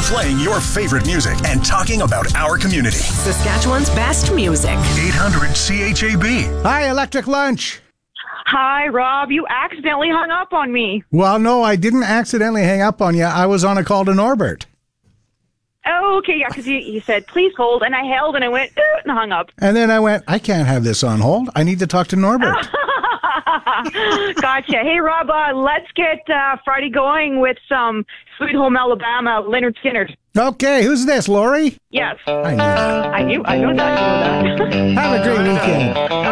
playing your favorite music and talking about our community. Saskatchewan's best music. 800 CHAB. Hi, Electric Lunch. Hi, Rob. You accidentally hung up on me. Well, no, I didn't accidentally hang up on you. I was on a call to Norbert. Oh, okay, yeah, because you said, please hold, and I held, and I went, and hung up. And then I went, I can't have this on hold. I need to talk to Norbert. Gotcha. Hey, Rob, let's get Friday going with some Sweet Home Alabama, Leonard Skinner. Okay, who's this, Lori? Yes. I knew that. I know that. Have a great weekend.